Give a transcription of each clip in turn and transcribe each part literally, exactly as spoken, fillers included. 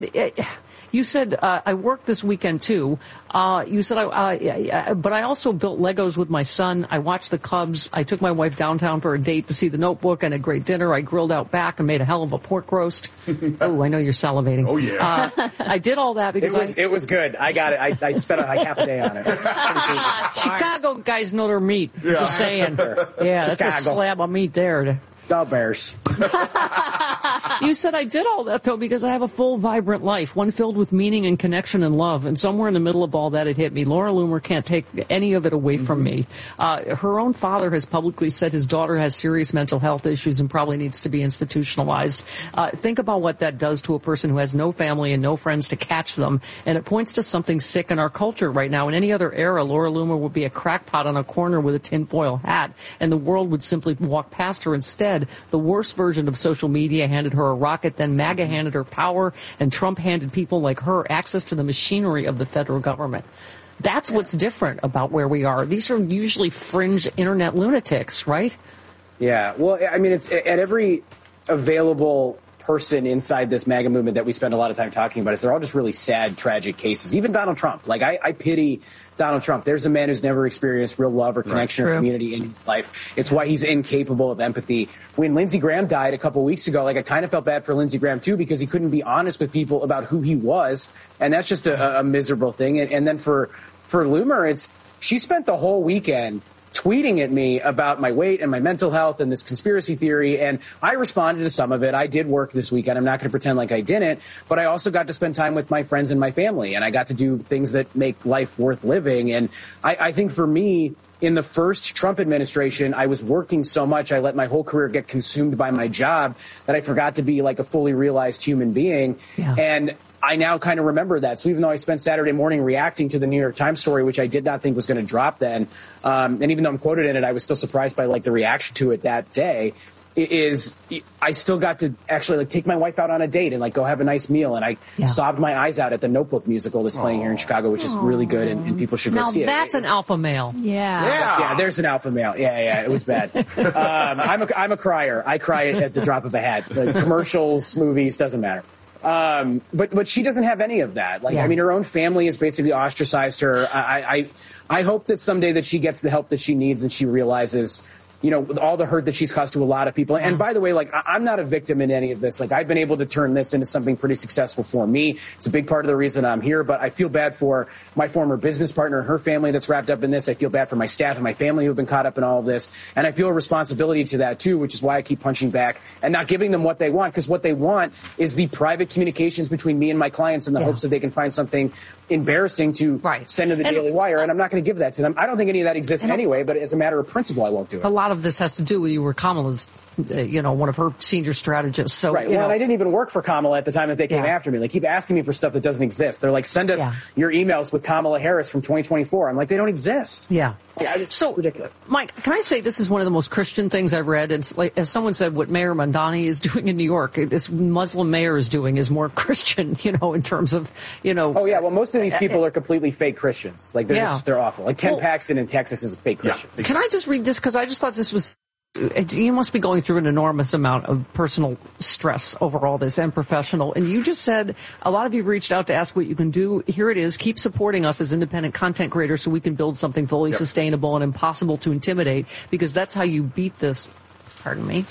You said, uh, I worked this weekend too. Uh, you said, I, uh, I, but I also built Legos with my son. I watched the Cubs. I took my wife downtown for a date to see The Notebook and a great dinner. I grilled out back and made a hell of a pork roast. Oh, I know you're salivating. Oh, yeah. Uh, I did all that because it was, I, it was good. I got it. I, I spent like half a day on it. Chicago guys know their meat. Yeah. Just saying. Yeah, that's a Chicago. slab of meat there. The Bears. You said I did all that, though, because I have a full, vibrant life, one filled with meaning and connection and love. And somewhere in the middle of all that, it hit me. Laura Loomer can't take any of it away from mm-hmm. me. Uh, her own father has publicly said his daughter has serious mental health issues and probably needs to be institutionalized. Uh, think about what that does to a person who has no family and no friends to catch them. And it points to something sick in our culture right now. In any other era, Laura Loomer would be a crackpot on a corner with a tinfoil hat, and the world would simply walk past her. Instead, the worst version of social media handed her a rocket, then MAGA handed her power, and Trump handed people like her access to the machinery of the federal government. That's what's different about where we are. These are usually fringe internet lunatics, right? Yeah, well, I mean, it's at every available person inside this MAGA movement that we spend a lot of time talking about is they're all just really sad, tragic cases. Even Donald Trump. Like, I, I pity Donald Trump. There's a man who's never experienced real love or connection right. or community in his life. It's why he's incapable of empathy. When Lindsey Graham died a couple weeks ago, like, I kind of felt bad for Lindsey Graham too, because he couldn't be honest with people about who he was. And that's just a, a miserable thing. And, and then for, for Loomer, it's, she spent the whole weekend tweeting at me about my weight and my mental health and this conspiracy theory, and I responded to some of it. I did work this weekend. I'm not going to pretend like I didn't, but I also got to spend time with my friends and my family, and I got to do things that make life worth living. And I, I think for me, in the first Trump administration, I was working so much, I let my whole career get consumed by my job that I forgot to be like a fully realized human being. Yeah. And I now kind of remember that. So even though I spent Saturday morning reacting to the New York Times story, which I did not think was going to drop then, um, and even though I'm quoted in it, I was still surprised by like the reaction to it that day. It is I still got to actually like take my wife out on a date and like go have a nice meal, and I yeah. sobbed my eyes out at the Notebook musical that's playing Aww. Here in Chicago, which is really good, and, and people should go now see it. Now that's an alpha male. Yeah. Yeah. Yeah, there's an alpha male. Yeah, yeah, it was bad. um, I'm a I'm a crier. I cry at the drop of a hat. The commercials, movies, doesn't matter. Um, but, but she doesn't have any of that. Like, yeah. I mean, her own family has basically ostracized her. I, I, I hope that someday that she gets the help that she needs and she realizes, you know, all the hurt that she's caused to a lot of people. And by the way, like, I'm not a victim in any of this. Like, I've been able to turn this into something pretty successful for me. It's a big part of the reason I'm here, but I feel bad for my former business partner and her family that's wrapped up in this. I feel bad for my staff and my family who've been caught up in all of this. And I feel a responsibility to that too, which is why I keep punching back and not giving them what they want, because what they want is the private communications between me and my clients in the yeah. hopes that they can find something embarrassing to right. send to the and, Daily Wire, and I'm not going to give that to them. I don't think any of that exists anyway, but as a matter of principle, I won't do it. A lot of this has to do with you were Kamala's, uh, you know, one of her senior strategists. So, right. You well, know. and I didn't even work for Kamala at the time that they came yeah. after me. They keep asking me for stuff that doesn't exist. They're like, send us yeah. your emails with Kamala Harris from twenty twenty-four. I'm like, they don't exist. Yeah. Yeah, it's so ridiculous. Mike, can I say this is one of the most Christian things I've read? It's like, as someone said, what Mayor Mamdani is doing in New York, this Muslim mayor is doing is more Christian, you know, in terms of, you know. Oh, yeah. Well, most of these people are completely fake Christians. Like, they're yeah. just, they're awful. Like, Ken well, Paxton in Texas is a fake Christian. Yeah. Can I just read this? Because I just thought this was, you must be going through an enormous amount of personal stress over all this and professional. And you just said a lot of you have reached out to ask what you can do. Here it is. Keep supporting us as independent content creators so we can build something fully yep. sustainable and impossible to intimidate, because that's how you beat this. Pardon me.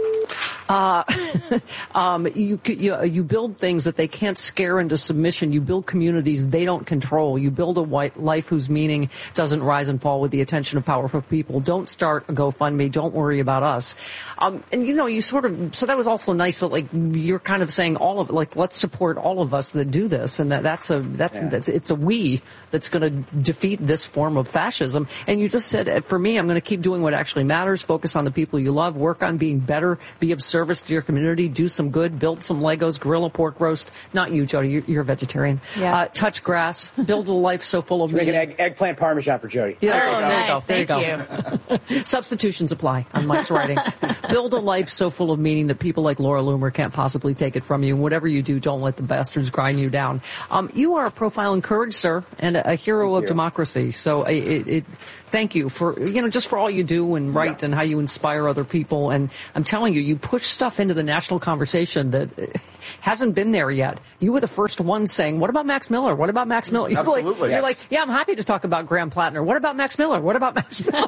Uh, um, you, you, you build things that they can't scare into submission. You build communities they don't control. You build a white life whose meaning doesn't rise and fall with the attention of powerful people. Don't start a GoFundMe. Don't worry about us. Um, and you know, you sort of, so that was also nice that like you're kind of saying all of it, like let's support all of us that do this, and that that's a, that, yeah. that's, it's a we that's going to defeat this form of fascism. And you just said, for me, I'm going to keep doing what actually matters, focus on the people you love, work on being better, be of service to your community, do some good, build some Legos, grill a pork roast. Not you, Jody, you're, you're a vegetarian. Yeah. Uh, touch grass, build a life so full of Make meaning. an egg, eggplant parmesan for Jody. Yeah, oh, there nice. you go. There Thank you go. You. Substitutions apply on Mike's writing. Build a life so full of meaning that people like Laura Loomer can't possibly take it from you. And whatever you do, don't let the bastards grind you down. Um, you are a profile in courage, sir, and a, a hero Thank of you. democracy. So it, it, thank you for, you know, just for all you do and write yeah. and how you inspire other people. And I'm telling you, you push stuff into the national conversation that hasn't been there yet. You were the first one saying, what about Max Miller? What about Max Miller? You're Absolutely. Like, yes. You're like, yeah, I'm happy to talk about Graham Plattner. What about Max Miller? What about Max Miller?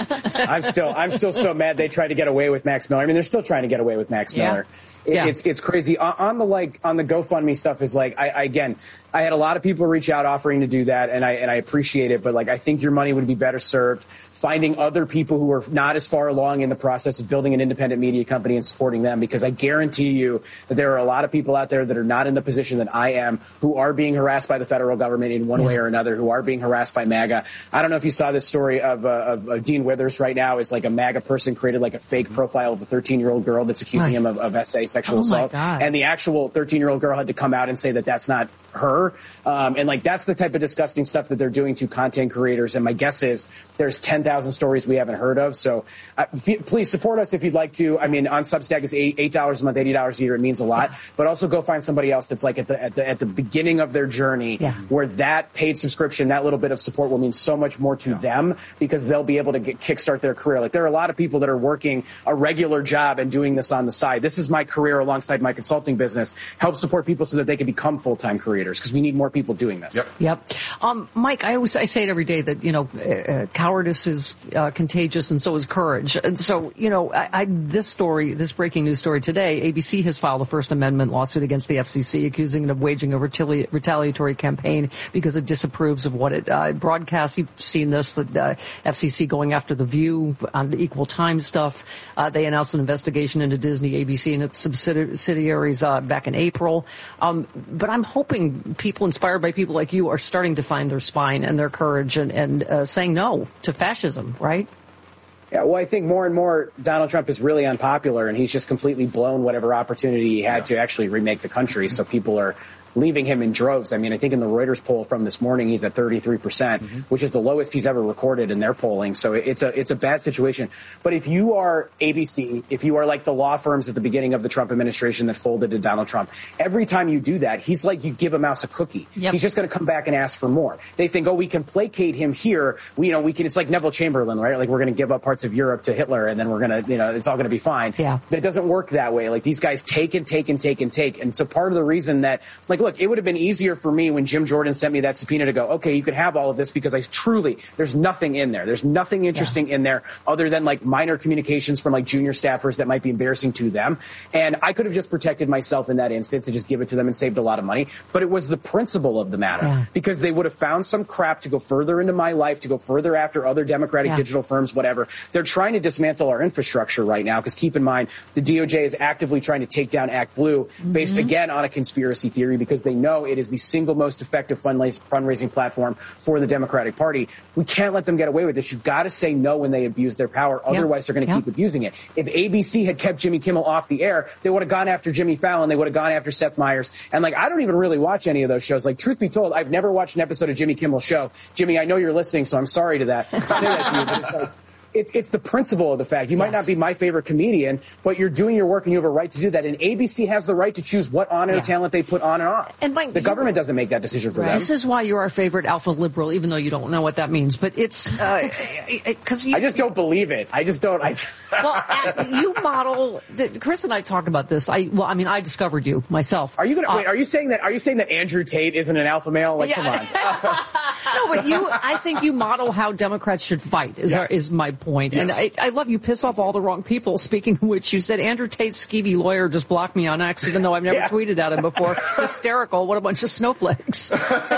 I'm still, I'm still so mad they tried to get away with Max Miller. I mean, they're still trying to get away with Max Miller. Yeah. It, yeah. It's it's crazy. On, on the like on the GoFundMe stuff is like I, I again I had a lot of people reach out offering to do that, and I and I appreciate it. But like I think your money would be better served finding other people who are not as far along in the process of building an independent media company and supporting them, because I guarantee you that there are a lot of people out there that are not in the position that I am, who are being harassed by the federal government in one yeah. way or another, who are being harassed by MAGA. I don't know if you saw this story of, uh, of, of Dean Withers right now. Is like a MAGA person created like a fake profile of a thirteen-year-old girl that's accusing him of, of S A sexual oh assault. And the actual thirteen-year-old girl had to come out and say that that's not her. Um, and like that's the type of disgusting stuff that they're doing to content creators. And my guess is there's ten thousand stories we haven't heard of. So uh, f- please support us if you'd like to. I mean, on Substack it's eight dollars a month, eighty dollars a year. It means a lot. But also go find somebody else that's like at the at the at the beginning of their journey, yeah. where that paid subscription, that little bit of support will mean so much more to yeah. them, because they'll be able to get, kickstart their career. Like there are a lot of people that are working a regular job and doing this on the side. This is my career alongside my consulting business. Help support people so that they can become full-time creators, because we need more people doing this. Yep. Yep. Um, Mike, I always I say it every day that, you know, uh, cowardice is uh, contagious and so is courage. And so, you know, I, I, this story, this breaking news story today, A B C has filed a First Amendment lawsuit against the F C C, accusing it of waging a retali- retaliatory campaign because it disapproves of what it uh, broadcasts. You've seen this, the uh, F C C going after The View on the equal time stuff. Uh, they announced an investigation into Disney, A B C, and its subsidiaries uh, back in April. Um, but I'm hoping people inspired by people like you are starting to find their spine and their courage and, and uh, saying no to fascism, right? Yeah, well, I think more and more Donald Trump is really unpopular, and he's just completely blown whatever opportunity he had yeah. to actually remake the country. So people are leaving him in droves. I mean, I think in the Reuters poll from this morning, he's at thirty-three percent, mm-hmm. which is the lowest he's ever recorded in their polling. So it's a it's a bad situation. But if you are A B C, if you are like the law firms at the beginning of the Trump administration that folded to Donald Trump, every time you do that, he's like you give a mouse a cookie. Yep. He's just going to come back and ask for more. They think, oh, we can placate him here. We, you know, we can. It's like Neville Chamberlain, right? Like we're going to give up parts of Europe to Hitler, and then we're going to, you know, it's all going to be fine. Yeah. But it doesn't work that way. Like these guys take and take and take and take. And so part of the reason that, like, look, it would have been easier for me when Jim Jordan sent me that subpoena to go, okay, you could have all of this, because I truly, there's nothing in there. There's nothing interesting yeah. in there other than like minor communications from like junior staffers that might be embarrassing to them. And I could have just protected myself in that instance and just give it to them and saved a lot of money. But it was the principle of the matter, yeah. because they would have found some crap to go further into my life, to go further after other Democratic yeah. digital firms, whatever. They're trying to dismantle our infrastructure right now, because keep in mind, the D O J is actively trying to take down ActBlue mm-hmm. based again on a conspiracy theory, because they know it is the single most effective fundraising platform for the Democratic Party. We can't let them get away with this. You've got to say no when they abuse their power. Otherwise, yep. they're going to yep. keep abusing it. If A B C had kept Jimmy Kimmel off the air, they would have gone after Jimmy Fallon. They would have gone after Seth Meyers. And like, I don't even really watch any of those shows. Like, truth be told, I've never watched an episode of Jimmy Kimmel's show. Jimmy, I know you're listening, so I'm sorry to that. I say that to you, but it's like, It's, it's the principle of the fact. You yes. might not be my favorite comedian, but you're doing your work and you have a right to do that. And A B C has the right to choose what on-air yeah. talent they put on and off. And Mike, the government doesn't make that decision for right. them. This is why you're our favorite alpha liberal, even though you don't know what that means. But it's because uh, I just don't believe it. I just don't. I, well, you model. Chris and I talked about this. I well, I mean, I discovered you myself. Are you gonna uh, wait? Are you saying that? Are you saying that Andrew Tate isn't an alpha male? Like, yeah. come on. No, but you. I think you model how Democrats should fight. Is yeah. our, is my point. Yes. And I, I love you piss off all the wrong people. Speaking of which, you said Andrew Tate's skeevy lawyer just blocked me on X, even though I've never yeah. tweeted at him before. Hysterical. What a bunch of snowflakes.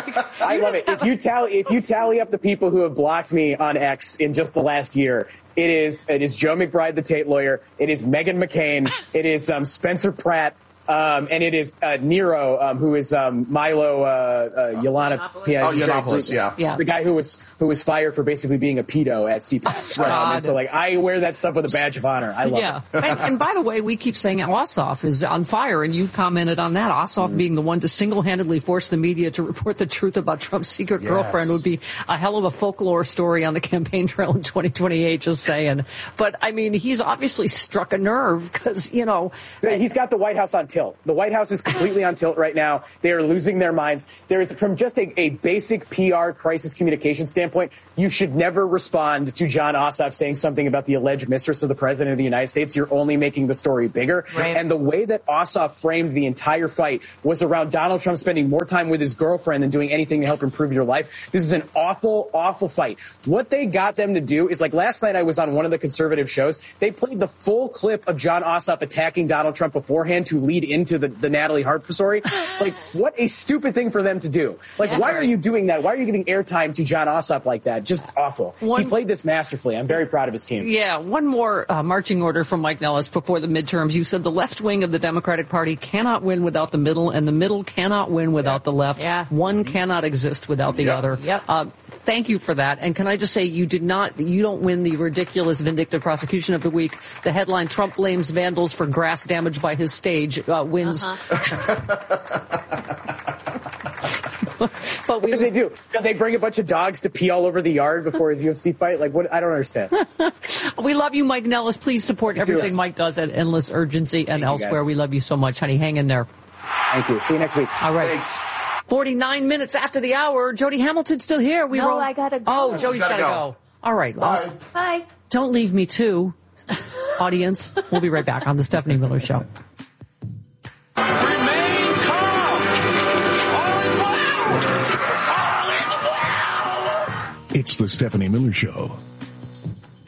I love it. If you tally, if you tally up the people who have blocked me on X in just the last year, it is, it is Joe McBride, the Tate lawyer. It is Meghan McCain. It is, um, Spencer Pratt. Um, and it is uh, Nero, um, who is um, Milo uh, uh, Yolana. Yeah, oh, Yiannopoulos, yeah. yeah. The guy who was who was fired for basically being a pedo at C PAC. Um, and so, like, I wear that stuff with a badge of honor. I love yeah. it. and, and by the way, we keep saying Ossoff is on fire, and you commented on that. Ossoff mm-hmm. being the one to single-handedly force the media to report the truth about Trump's secret yes. girlfriend would be a hell of a folklore story on the campaign trail in twenty twenty-eight, just saying. But, I mean, he's obviously struck a nerve because, you know. He's got the White House on tilt. tilt. The White House is completely on tilt right now. They are losing their minds. There is, from just a, a basic P R crisis communication standpoint, you should never respond to Jon Ossoff saying something about the alleged mistress of the President of the United States. You're only making the story bigger. Right. And the way that Ossoff framed the entire fight was around Donald Trump spending more time with his girlfriend than doing anything to help improve your life. This is an awful, awful fight. What they got them to do is, like, last night I was on one of the conservative shows. They played the full clip of Jon Ossoff attacking Donald Trump beforehand to lead into the, the Natalie Hart story. Like, what a stupid thing for them to do. Like, yeah, why are you doing that? Why are you giving airtime to Jon Ossoff like that? Just awful. One, he played this masterfully. I'm very proud of his team. Yeah, one more uh, marching order from Mike Nellis before the midterms. You said the left wing of the Democratic Party cannot win without the middle, and the middle cannot win without yeah. the left. Yeah. One cannot exist without the yep. other. Yep. Uh, thank you for that. And can I just say, you did not, you don't win the ridiculous vindictive prosecution of the week. The headline, Trump blames vandals for grass damaged by his stage, uh, wins. Uh-huh. But we, what did they do? Did they bring a bunch of dogs to pee all over the yard before his U F C fight? Like, what? I don't understand. We love you, Mike Nellis. Please support you everything too. Mike does at Endless Urgency and Thank elsewhere. We love you so much, honey. Hang in there. Thank you. See you next week. All right. Thanks. forty-nine minutes after the hour. Jody Hamilton's still here. We no, roll. I gotta go. Oh, Jody's gotta gotta go. go. All right. Bye. Well, Bye. don't leave me too, audience. We'll be right back on the Stephanie Miller Show. Remain calm. All is well. All is well. It's the Stephanie Miller Show.